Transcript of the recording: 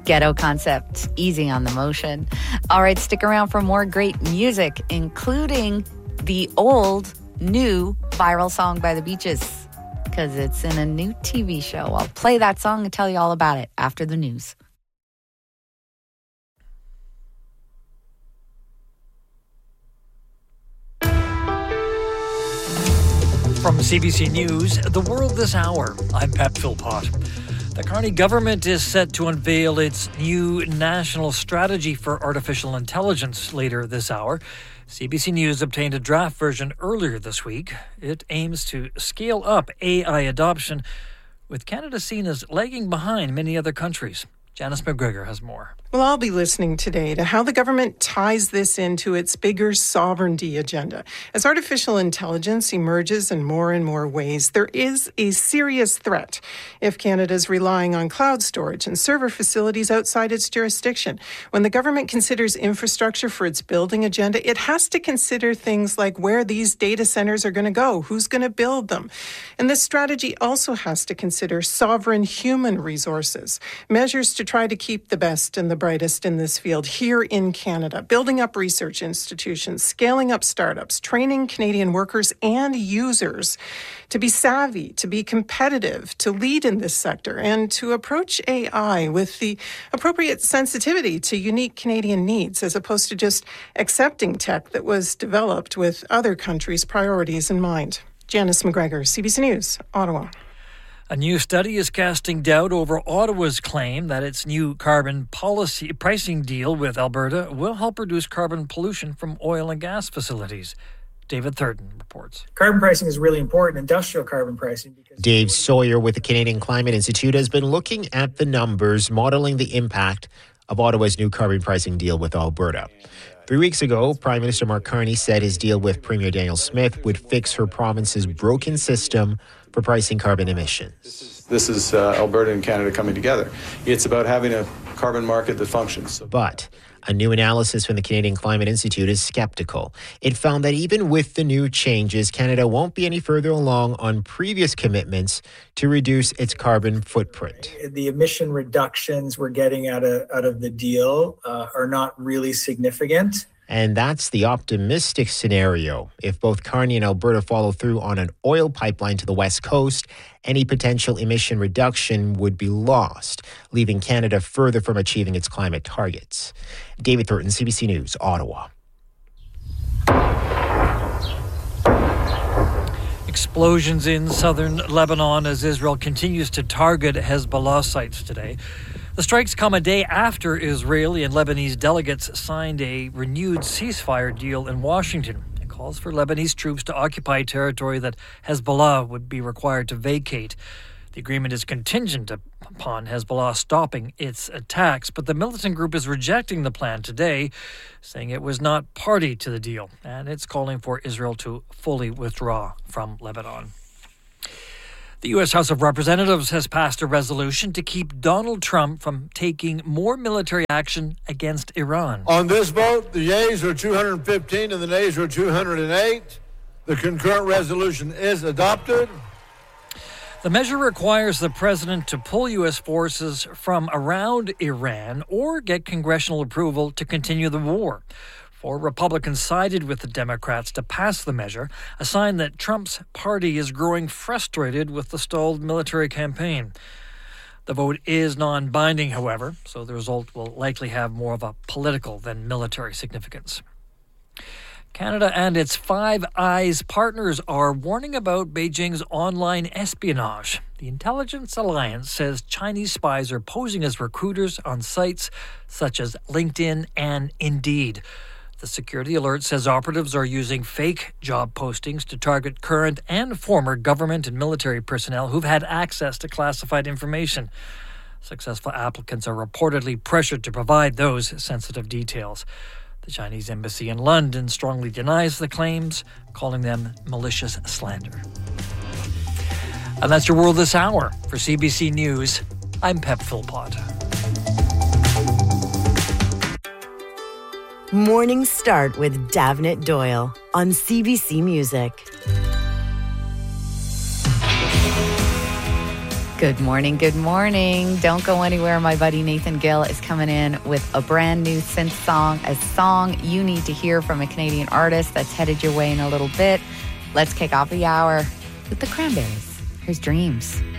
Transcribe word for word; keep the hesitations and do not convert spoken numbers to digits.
Ghetto concept, easy on the motion. All right, stick around for more great music, including the old, new viral song by The Beaches, because it's in a new T V show. I'll play that song and tell you all about it after the news. From C B C News, The World This Hour, I'm Pep Philpott. The Carney government is set to unveil its new national strategy for artificial intelligence later this hour. C B C News obtained a draft version earlier this week. It aims to scale up A I adoption, with Canada seen as lagging behind many other countries. Janice McGregor has more. Well, I'll be listening today to how the government ties this into its bigger sovereignty agenda. As artificial intelligence emerges in more and more ways, there is a serious threat if Canada's relying on cloud storage and server facilities outside its jurisdiction. When the government considers infrastructure for its building agenda, it has to consider things like where these data centers are going to go, who's going to build them. And this strategy also has to consider sovereign human resources, measures to try to keep the best and the brightest in this field here in Canada, building up research institutions, scaling up startups, training Canadian workers and users to be savvy, to be competitive, to lead in this sector, and to approach A I with the appropriate sensitivity to unique Canadian needs, as opposed to just accepting tech that was developed with other countries' priorities in mind. Janice McGregor, C B C News, Ottawa. A new study is casting doubt over Ottawa's claim that its new carbon policy pricing deal with Alberta will help reduce carbon pollution from oil and gas facilities. David Thurton reports. Carbon pricing is really important, industrial carbon pricing. Because Dave Sawyer with the Canadian Climate Institute has been looking at the numbers, modeling the impact of Ottawa's new carbon pricing deal with Alberta. Three weeks ago, Prime Minister Mark Carney said his deal with Premier Danielle Smith would fix her province's broken system for pricing carbon emissions. This is, this is uh, Alberta and Canada coming together. It's about having a carbon market that functions. But a new analysis from the Canadian Climate Institute is skeptical. It found that even with the new changes, Canada won't be any further along on previous commitments to reduce its carbon footprint. The emission reductions we're getting out of, out of the deal uh, are not really significant. And that's the optimistic scenario. If both Carney and Alberta follow through on an oil pipeline to the west coast, any potential emission reduction would be lost, leaving Canada further from achieving its climate targets. David Thurton, C B C News, Ottawa. Explosions in southern Lebanon as Israel continues to target Hezbollah sites today. The strikes come a day after Israeli and Lebanese delegates signed a renewed ceasefire deal in Washington. It calls for Lebanese troops to occupy territory that Hezbollah would be required to vacate. The agreement is contingent upon Hezbollah stopping its attacks, but the militant group is rejecting the plan today, saying it was not party to the deal, and it's calling for Israel to fully withdraw from Lebanon. The U S House of Representatives has passed a resolution to keep Donald Trump from taking more military action against Iran. On this vote, the yeas are two hundred fifteen and the nays are two hundred eight. The concurrent resolution is adopted. The measure requires the president to pull U S forces from around Iran or get congressional approval to continue the war. Four Republicans sided with the Democrats to pass the measure, a sign that Trump's party is growing frustrated with the stalled military campaign. The vote is non-binding, however, so the result will likely have more of a political than military significance. Canada and its Five Eyes partners are warning about Beijing's online espionage. The Intelligence Alliance says Chinese spies are posing as recruiters on sites such as LinkedIn and Indeed. The security alert says operatives are using fake job postings to target current and former government and military personnel who've had access to classified information. Successful applicants are reportedly pressured to provide those sensitive details. The Chinese embassy in London strongly denies the claims, calling them malicious slander. And that's your World This Hour. For C B C News, I'm Pep Philpott. Mornings start with Davnit Doyle on C B C Music. Good morning, good morning. Don't go anywhere. My buddy Nathan Gill is coming in with a brand new synth song, a song you need to hear from a Canadian artist that's headed your way in a little bit. Let's kick off the hour with the Cranberries. Here's Dreams.